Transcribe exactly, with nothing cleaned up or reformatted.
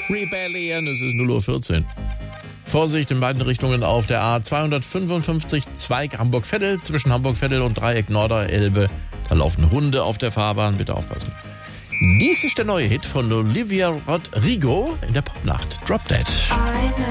Rebellion, es ist null Uhr vierzehn. Vorsicht in beiden Richtungen auf der A zweihundertfünfundfünfzig Zweig Hamburg-Veddel, zwischen Hamburg-Veddel und Dreieck Norder-Elbe. Da laufen Hunde auf der Fahrbahn, bitte aufpassen. Dies ist der neue Hit von Olivia Rodrigo in der Popnacht. Drop Dead. I know